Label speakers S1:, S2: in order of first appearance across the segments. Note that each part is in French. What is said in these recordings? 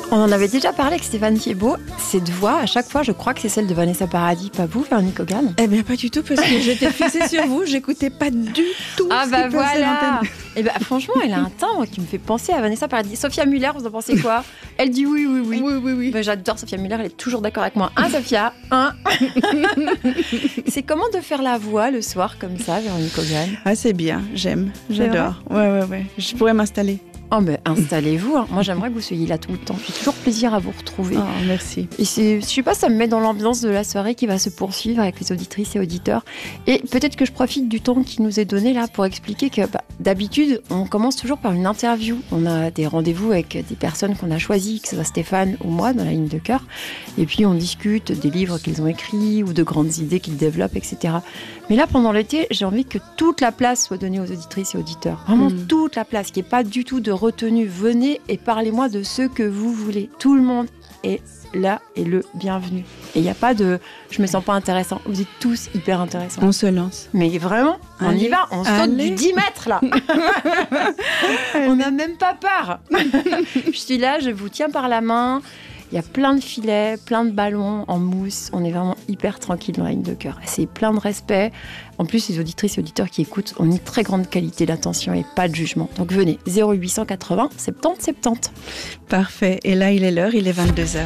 S1: On en avait déjà parlé avec Stéphane Thiebaud. Cette voix, à chaque fois, je crois que c'est celle de Vanessa Paradis, pas vous, Véronique Hogan?
S2: Eh bien, pas du tout, parce que j'étais fixée sur vous, j'écoutais pas du tout
S1: Ah
S2: ce
S1: bah
S2: qui passait à
S1: voilà.
S2: l'antenne.
S1: Et bah franchement, elle a un timbre qui me fait penser à Vanessa Paradis. Sophia Muller, vous en pensez quoi? Elle dit oui.
S2: Oui.
S1: Bah, j'adore Sophia Muller, elle est toujours d'accord avec moi. Hein, Sophia? Hein? C'est comment de faire la voix le soir comme ça, Véronique Hogan?
S2: Ah, c'est bien, j'adore. Ouais. Je pourrais m'installer.
S1: Oh mais installez-vous, hein. Moi j'aimerais que vous soyez là tout le temps. J'ai toujours plaisir à vous retrouver.
S2: Oh, merci.
S1: Et je sais pas, ça me met dans l'ambiance de la soirée qui va se poursuivre avec les auditrices et auditeurs. Et peut-être que je profite du temps qui nous est donné là pour expliquer que d'habitude, on commence toujours par une interview. On a des rendez-vous avec des personnes qu'on a choisies, que ce soit Stéphane ou moi dans la ligne de cœur. Et puis on discute des livres qu'ils ont écrits ou de grandes idées qu'ils développent, etc. Mais là, pendant l'été, j'ai envie que toute la place soit donnée aux auditrices et auditeurs. Vraiment toute la place, qu'il n'y ait pas du tout de retenue. Venez et parlez-moi de ce que vous voulez. Tout le monde est là et le bienvenu. Et il n'y a pas de « je me sens pas intéressant ». Vous êtes tous hyper intéressants.
S2: On se lance.
S1: Mais vraiment, on y va. On saute du 10 mètres là. On n'a même pas peur. Je suis là, je vous tiens par la main. Il y a plein de filets, plein de ballons en mousse. On est vraiment hyper tranquille dans la ligne de cœur. C'est plein de respect. En plus, les auditrices et auditeurs qui écoutent ont une très grande qualité d'attention et pas de jugement. Donc venez, 0880 70 70.
S2: Parfait. Et là, il est l'heure, il est 22h.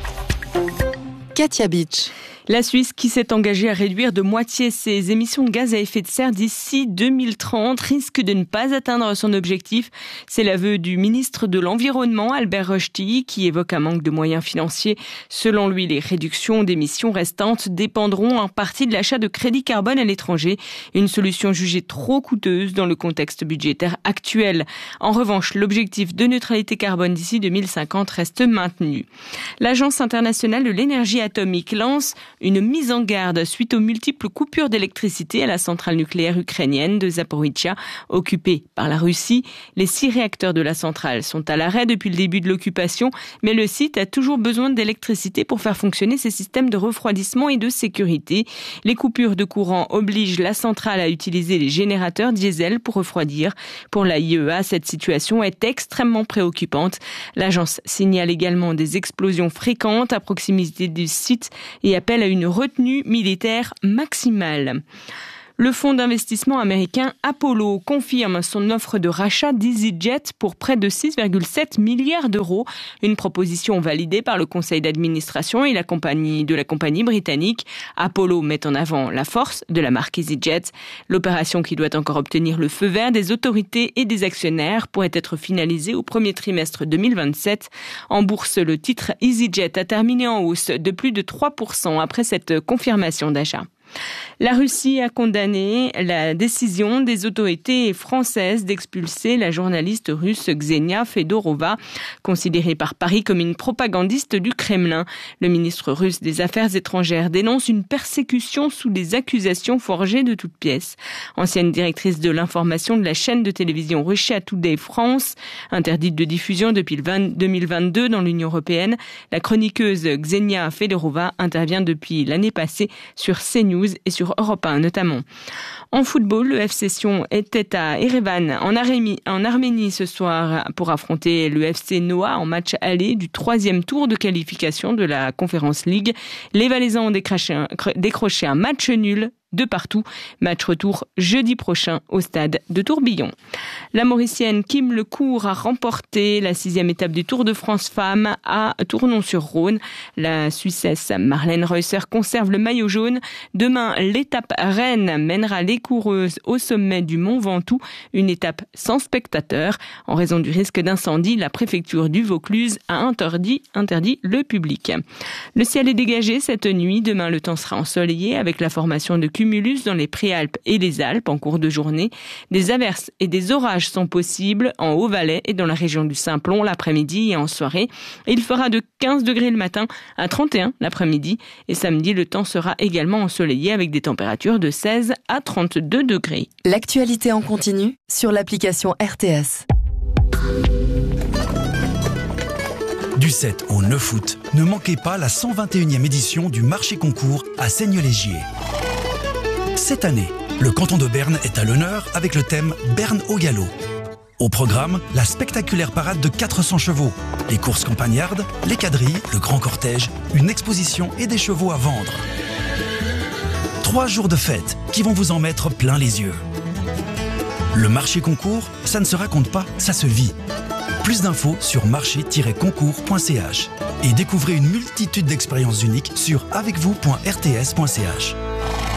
S3: Katia Beach.
S4: La Suisse qui s'est engagée à réduire de moitié ses émissions de gaz à effet de serre d'ici 2030 risque de ne pas atteindre son objectif. C'est l'aveu du ministre de l'Environnement, Albert Rochety, qui évoque un manque de moyens financiers. Selon lui, les réductions d'émissions restantes dépendront en partie de l'achat de crédits carbone à l'étranger, une solution jugée trop coûteuse dans le contexte budgétaire actuel. En revanche, l'objectif de neutralité carbone d'ici 2050 reste maintenu. L'Agence internationale de l'énergie atomique lance une mise en garde suite aux multiples coupures d'électricité à la centrale nucléaire ukrainienne de Zaporijia, occupée par la Russie. Les 6 réacteurs de la centrale sont à l'arrêt depuis le début de l'occupation, mais le site a toujours besoin d'électricité pour faire fonctionner ses systèmes de refroidissement et de sécurité. Les coupures de courant obligent la centrale à utiliser les générateurs diesel pour refroidir. Pour la IEA, cette situation est extrêmement préoccupante. L'agence signale également des explosions fréquentes à proximité du site et appelle à une retenue militaire maximale. Le fonds d'investissement américain Apollo confirme son offre de rachat d'EasyJet pour près de 6,7 milliards d'euros. Une proposition validée par le conseil d'administration et de la compagnie britannique. Apollo met en avant la force de la marque EasyJet. L'opération, qui doit encore obtenir le feu vert des autorités et des actionnaires, pourrait être finalisée au premier trimestre 2027. En bourse, le titre EasyJet a terminé en hausse de plus de 3% après cette confirmation d'achat. La Russie a condamné la décision des autorités françaises d'expulser la journaliste russe Ksenia Fedorova, considérée par Paris comme une propagandiste du Kremlin. Le ministre russe des Affaires étrangères dénonce une persécution sous des accusations forgées de toutes pièces. Ancienne directrice de l'information de la chaîne de télévision Russia Today France, interdite de diffusion depuis 2022 dans l'Union européenne, la chroniqueuse Ksenia Fedorova intervient depuis l'année passée sur CNews et sur Europe 1 notamment. En football, le FC Sion était à Erevan en Arménie ce soir pour affronter le FC Noah en match aller du 3e tour de qualification de la Conference League. Les Valaisans ont décroché un match nul de partout. Match retour jeudi prochain au stade de Tourbillon. La Mauricienne Kim Lecourt a remporté la 6e étape du Tour de France Femmes à Tournon-sur-Rhône. La Suissesse Marlène Reusser conserve le maillot jaune. Demain, l'étape Rennes mènera les coureuses au sommet du Mont Ventoux, une étape sans spectateurs. En raison du risque d'incendie, la préfecture du Vaucluse a interdit le public. Le ciel est dégagé cette nuit. Demain, le temps sera ensoleillé avec la formation de cumulus dans les Préalpes et les Alpes en cours de journée. Des averses et des orages sont possibles en Haut-Valais et dans la région du Simplon l'après-midi et en soirée. Il fera de 15 degrés le matin à 31 l'après-midi. Et samedi, le temps sera également ensoleillé avec des températures de 16 à 32 degrés.
S3: L'actualité en continu sur l'application RTS.
S5: Du 7 au 9 août, ne manquez pas la 121e édition du marché concours à Seignelay-Gier. Cette année, le canton de Berne est à l'honneur avec le thème Berne au galop. Au programme, la spectaculaire parade de 400 chevaux, les courses campagnardes, les quadrilles, le grand cortège, une exposition et des chevaux à vendre. 3 jours de fête qui vont vous en mettre plein les yeux. Le marché concours, ça ne se raconte pas, ça se vit. Plus d'infos sur marché-concours.ch et découvrez une multitude d'expériences uniques sur avecvous.rts.ch.